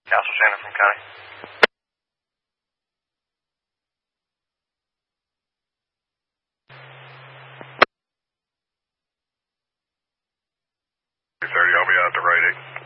Castle Shannon from County. I'll be out at the right 8.